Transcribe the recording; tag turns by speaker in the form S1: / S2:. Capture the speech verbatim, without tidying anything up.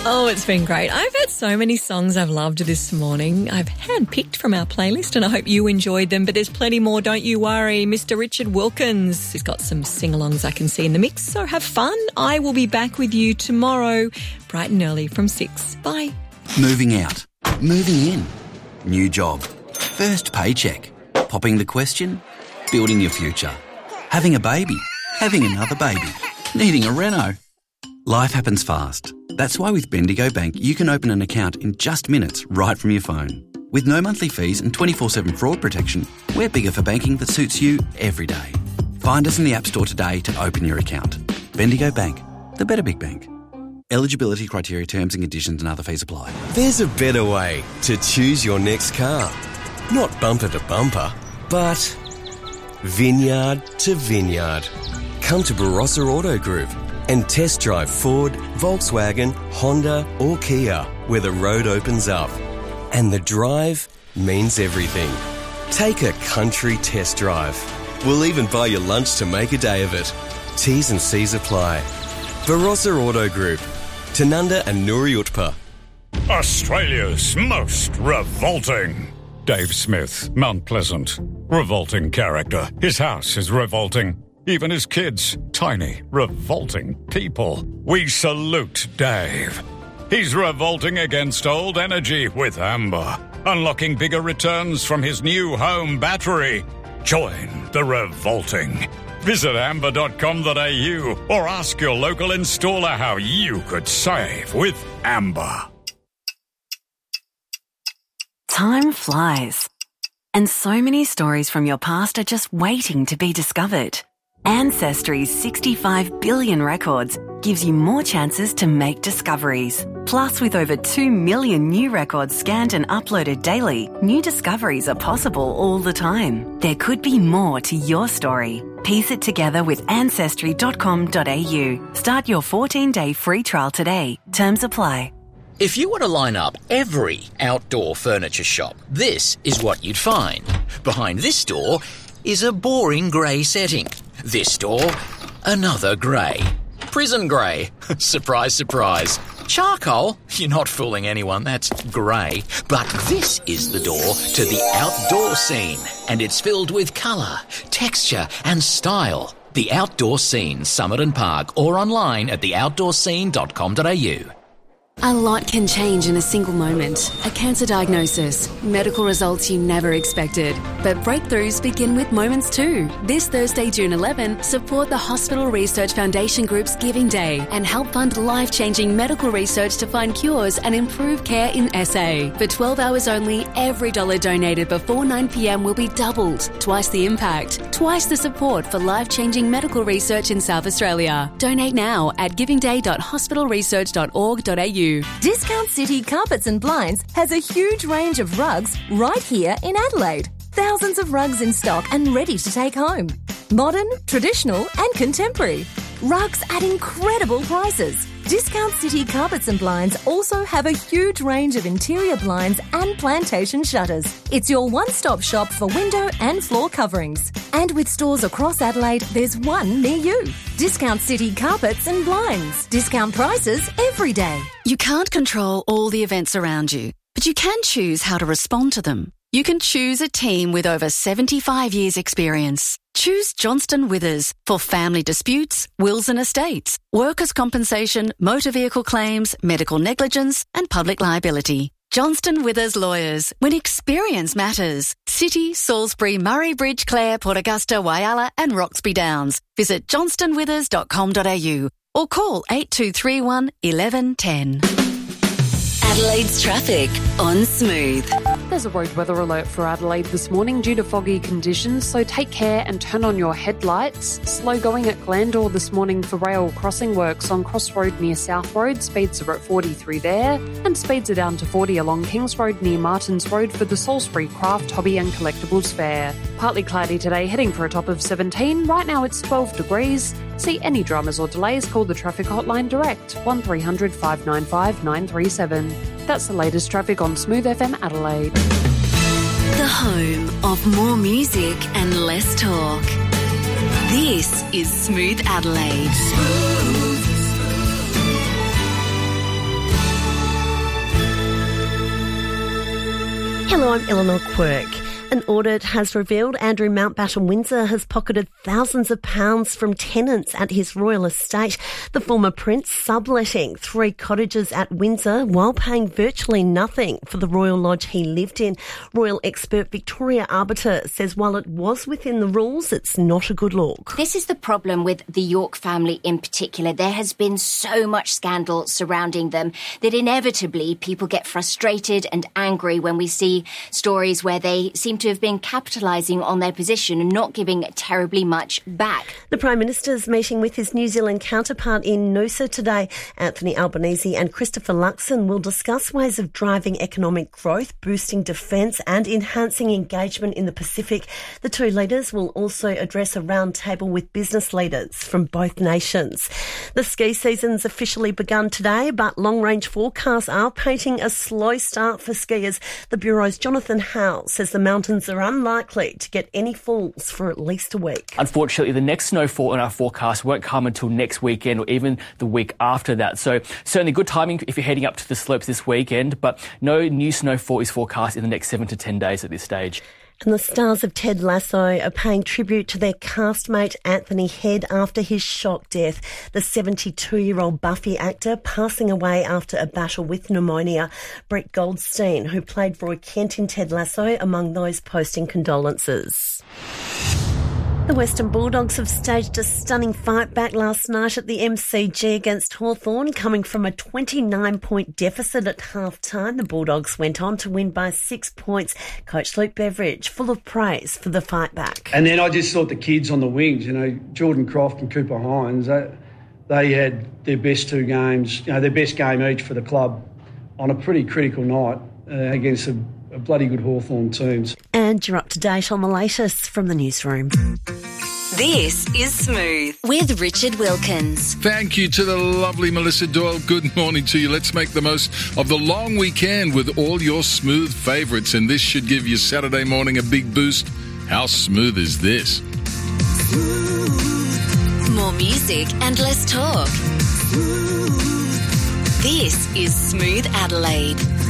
S1: Oh, it's been great. I've had so many songs I've loved this morning. I've handpicked from our playlist and I hope you enjoyed them, but there's plenty more, don't you worry. Mister Richard Wilkins has got some sing-alongs I can see in the mix, so have fun. I will be back with you tomorrow, bright and early from six. Bye.
S2: Moving out. Moving in. New job. First paycheck. Popping the question. Building your future. Having a baby. Having another baby. Needing a reno. Life happens fast. That's why with Bendigo Bank, you can open an account in just minutes right from your phone. With no monthly fees and twenty-four seven fraud protection, we're bigger for banking that suits you every day. Find us in the App Store today to open your account. Bendigo Bank, the better big bank. Eligibility criteria, terms and conditions and other fees apply.
S3: There's a better way to choose your next car. Not bumper to bumper, but vineyard to vineyard. Come to Barossa Auto Group and test drive Ford, Volkswagen, Honda or Kia, where the road opens up. And the drive means everything. Take a country test drive. We'll even buy you lunch to make a day of it. T's and C's apply. Barossa Auto Group, Tanunda and Nuri Utpa.
S4: Australia's most revolting. Dave Smith, Mount Pleasant. Revolting character. His house is revolting. Even his kids, tiny, revolting people. We salute Dave. He's revolting against old energy with Amber, unlocking bigger returns from his new home battery. Join the revolting. Visit amber dot com dot a u or ask your local installer how you could save with Amber.
S5: Time flies, and so many stories from your past are just waiting to be discovered. Ancestry's sixty-five billion records gives you more chances to make discoveries. Plus, with over two million new records scanned and uploaded daily, new discoveries are possible all the time. There could be more to your story. Piece it together with ancestry dot com dot a u. Start your fourteen-day free trial today. Terms apply.
S6: If you were to line up every outdoor furniture shop, this is what you'd find. Behind this door is a boring grey setting. This door, another grey. Prison grey. Surprise, surprise. Charcoal? You're not fooling anyone, that's grey. But this is the door to the outdoor scene, and it's filled with colour, texture and style. The Outdoor Scene, Summit and Park, or online at the outdoor scene dot com dot a u.
S7: A lot can change in a single moment. A cancer diagnosis, medical results you never expected. But breakthroughs begin with moments too. This Thursday, June eleventh, support the Hospital Research Foundation Group's Giving Day and help fund life-changing medical research to find cures and improve care in S A. For twelve hours only, every dollar donated before nine p m will be doubled. Twice the impact, twice the support for life-changing medical research in South Australia. Donate now at giving day dot hospital research dot org dot a u.
S8: Discount City Carpets and Blinds has a huge range of rugs right here in Adelaide. Thousands of rugs in stock and ready to take home. Modern, traditional and contemporary. Rugs at incredible prices. Discount City Carpets and Blinds also have a huge range of interior blinds and plantation shutters. It's your one-stop shop for window and floor coverings. And with stores across Adelaide, there's one near you. Discount City Carpets and Blinds. Discount prices every day.
S5: You can't control all the events around you, but you can choose how to respond to them. You can choose a team with over seventy-five years experience. Choose Johnston Withers for family disputes, wills and estates, workers' compensation, motor vehicle claims, medical negligence and public liability. Johnston Withers Lawyers, when experience matters. City, Salisbury, Murray Bridge, Clare, Port Augusta, Whyalla and Roxby Downs. Visit johnston withers dot com dot a u or call eight two three one, one one one zero.
S9: Adelaide's traffic on Smooth.
S10: There's a road weather alert for Adelaide this morning due to foggy conditions, so take care and turn on your headlights. Slow going at Glandore this morning for rail crossing works on Cross Road near South Road. Speeds are at forty-three there, and speeds are down to forty along Kings Road near Martins Road for the Salisbury Craft, Hobby and Collectibles Fair. Partly cloudy today, heading for a top of seventeen. Right now it's twelve degrees. See any dramas or delays, call the traffic hotline direct, one three hundred, five nine five, nine three seven. That's the latest traffic on Smooth F M Adelaide.
S9: The home of more music and less talk. This is Smooth Adelaide. Smooth.
S11: Hello, I'm Eleanor Quirk. An audit has revealed Andrew Mountbatten Windsor has pocketed thousands of pounds from tenants at his royal estate. The former prince subletting three cottages at Windsor while paying virtually nothing for the royal lodge he lived in. Royal expert Victoria Arbiter says while it was within the rules, it's not a good look.
S12: This is the problem with the York family in particular. There has been so much scandal surrounding them that inevitably people get frustrated and angry when we see stories where they seem to have been capitalising on their position and not giving terribly much back.
S11: The Prime Minister's meeting with his New Zealand counterpart in Noosa today. Anthony Albanese and Christopher Luxon will discuss ways of driving economic growth, boosting defence and enhancing engagement in the Pacific. The two leaders will also address a roundtable with business leaders from both nations. The ski season's officially begun today, but long-range forecasts are painting a slow start for skiers. The Bureau's Jonathan Howe says the mountains are unlikely to get any falls for at least a week.
S13: Unfortunately, the next snowfall in our forecast won't come until next weekend or even the week after that. So certainly good timing if you're heading up to the slopes this weekend, but no new snowfall is forecast in the next seven to ten days at this stage.
S11: And the stars of Ted Lasso are paying tribute to their castmate Anthony Head after his shock death. The seventy-two-year-old Buffy actor passing away after a battle with pneumonia. Brett Goldstein, who played Roy Kent in Ted Lasso, among those posting condolences. The Western Bulldogs have staged a stunning fight back last night at the M C G against Hawthorn, coming from a twenty-nine point deficit at half-time. The Bulldogs went on to win by six points. Coach Luke Beveridge, full of praise for the fight back.
S14: And then I just thought the kids on the wings, you know, Jordan Croft and Cooper Hines, they, they had their best two games, you know, their best game each for the club on a pretty critical night uh, against a, a bloody good Hawthorn teams.
S11: And you're up to date on the latest from the newsroom.
S9: This is Smooth with Richard Wilkins.
S15: Thank you to the lovely Melissa Doyle. Good morning to you. Let's make the most of the long weekend with all your Smooth favourites, and this should give you Saturday morning a big boost. How smooth is this?
S9: More music and less talk. This is Smooth Adelaide.